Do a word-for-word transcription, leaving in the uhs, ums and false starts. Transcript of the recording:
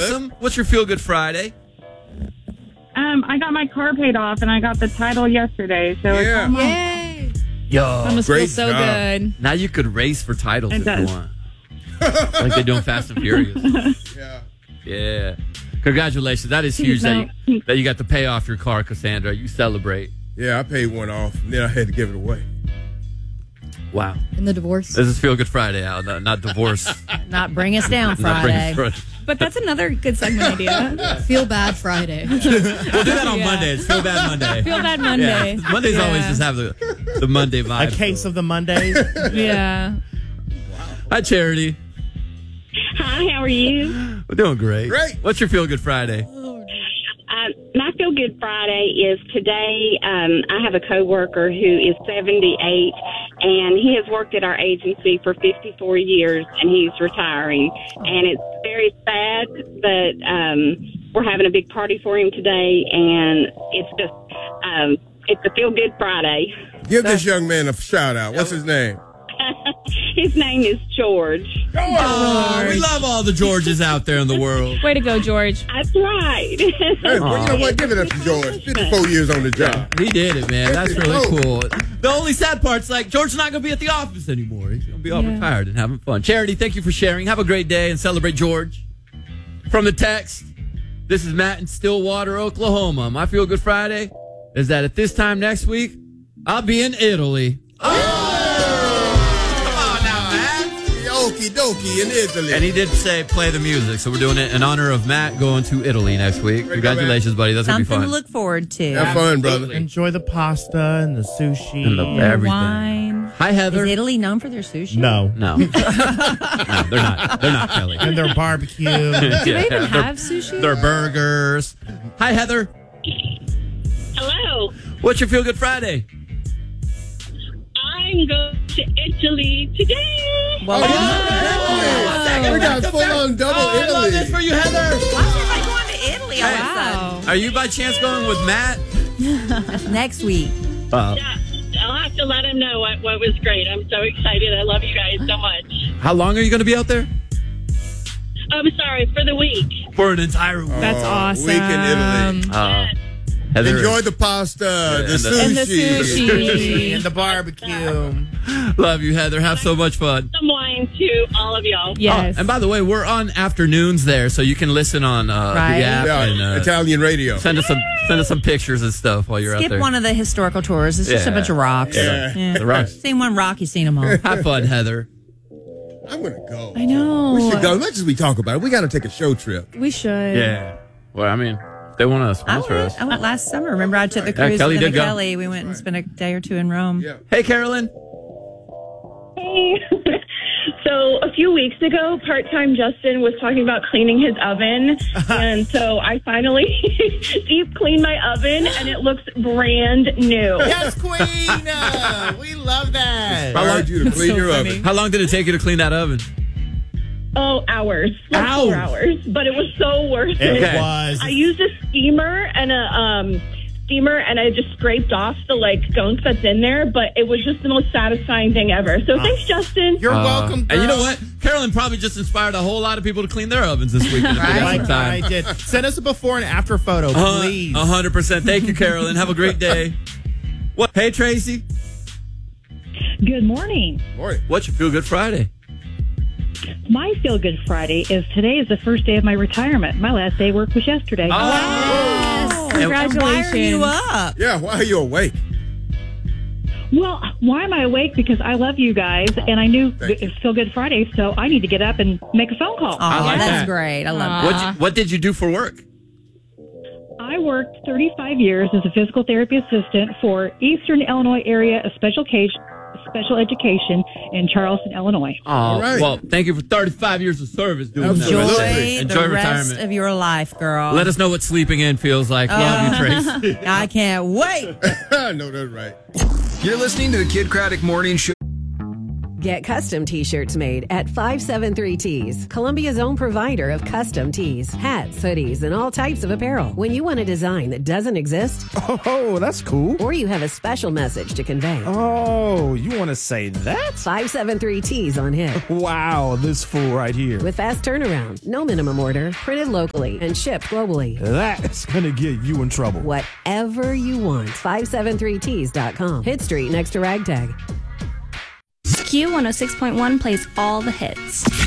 awesome. What's your Feel Good Friday? Um, I got my car paid off, and I got the title yesterday. So Yeah. it's Yay. Yo, That must great feel so job. good. now you could race for titles It if does. you want. Like they do in Fast and Furious. Yeah. Yeah. Congratulations. That is huge that you, that you got to pay off your car, Cassandra. You celebrate. Yeah, I paid one off, and then I had to give it away. Wow. And the divorce. This is Feel Good Friday, Al, not, not divorce. Not bring us down Not bring Friday. us Friday. But that's another good segment idea. Feel bad Friday. We'll do that on Yeah. Mondays. Feel Bad Monday. Feel Bad Monday. Yeah. Mondays Yeah. always just have the, the Monday vibe. A case of the Mondays. Yeah. Hi, Charity. Hi, how are you? We're doing great. Great. What's your Feel Good Friday? Um, my Feel Good Friday is today. Um, I have a coworker who is seventy-eight, and he has worked at our agency for fifty-four years, and he's retiring. And it's very sad, but um, we're having a big party for him today, and it's just um, it's a Feel Good Friday. Give this young man a shout out. What's his name? His name is George. Oh, we love all the Georges out there in the world. Way to go, George. That's right. Hey, well, you know what? Give it up to George. fifty-four years on the job. He did it, man. That's really Oh. cool. The only sad part's like George's not going to be at the office anymore. He's going to be all Yeah. retired and having fun. Charity, thank you for sharing. Have a great day and celebrate George. From the text, this is Matt in Stillwater, Oklahoma. My Feel Good Friday is that at this time next week, I'll be in Italy. Okie dokie in Italy. And he did say play the music, so we're doing it in honor of Matt going to Italy next week. Congratulations, buddy. That's going to be Something fun. to look forward to. Have fun, brother. Enjoy the pasta and the sushi. And the And everything. wine. Hi, Heather. Is Italy known for their sushi? No. No. no, they're not. They're not, Kelly. And their barbecue. Do they even they're- have sushi? They're burgers. Hi, Heather. Hello. What's your Feel Good Friday? I'm going to Italy today. Well, We got full on double Oh, I love Italy. this for you, Heather. why is everybody going to Italy all of a Wow. Are you by chance going with Matt? sudden? That's next week. Uh, Yeah, I'll have to let him know what, what was great. I'm so excited. I love you guys so much. how long are you going to be out there? I'm sorry, for the week. For an entire week. That's Oh, awesome. week in Italy. Uh, Heather. Enjoy the pasta, the and the- sushi. And the sushi. And the barbecue. Love you, Heather. Have so much fun. Some wine to all of y'all. Yes. Oh, and by the way, we're on afternoons there, so you can listen on uh, Right. the app Yeah, and uh, Italian radio. send us some send us some pictures and stuff while you're out Skip there. one of the historical tours. It's just a Yeah. bunch of rocks. Yeah. The rocks. Seen one rock, you've seen them all. Have fun, Heather. I'm going to go. I know. We should go. As much as we talk about it, we got to take a show trip. We should. Yeah. Well, I mean, if they want to I sponsor us. went, I went last summer. Remember, I took the Yeah, cruise Kelly with did go. Kelly. We went and spent a day or two in Rome. Yeah. Hey, Carolyn. Hey. So a few weeks ago, part-time Justin was talking about cleaning his oven, and so I finally deep cleaned my oven, and it looks brand new. Yes, Queen. Uh, we love that. I urge you to clean so your funny. oven. How long did it take you to clean that oven? Oh, hours, like Hours. four hours, but it was so worth It it. Okay. was. I used a steamer and a um, steamer, and I just scraped off the like gunk that's in there, but it was just the most satisfying thing ever. So thanks, Justin. You're Uh, welcome, girl. And you know what? Carolyn probably just inspired a whole lot of people to clean their ovens this weekend. If they got Like some time. I did. Send us a before and after photo, Uh, please. A hundred percent. Thank you, Carolyn. Have a great day. What? Hey, Tracy. Good morning. Boy, What's your Feel Good Friday? My Feel Good Friday is today is the first day of my retirement. My last day of work was yesterday. Oh. Congratulations. Why are you up? yeah, why are you awake? Well, why am I awake? Because I love you guys, and I knew Thank you. it's Feel Good Friday, so I need to get up and make a phone call. Oh, I like that's that. great. I love Aw. that. What you, What did you do for work? I worked thirty-five years as a physical therapy assistant for Eastern Illinois area of special case, special education in Charleston, Illinois. Oh, All right. well, thank you for thirty-five years of service doing Absolutely. that. Enjoy, Enjoy the retirement. rest of your life, girl. Let us know what sleeping in feels like. Love you, Tracy. I can't wait. I know that's right. You're listening to the Kid Craddock Morning Show. Get custom t-shirts made at five seven three Tees, Columbia's own provider of custom tees, hats, hoodies, and all types of apparel. When you want a design that doesn't exist, oh, that's cool. Or you have a special message to convey. Oh, you want to say that? five seven three Tees on hit. Wow, this fool right here. With fast turnaround, no minimum order, printed locally, and shipped globally. That's going to get you in trouble. Whatever you want. five seven three tees dot com. Hit Street next to Ragtag. Q one oh six point one plays all the hits.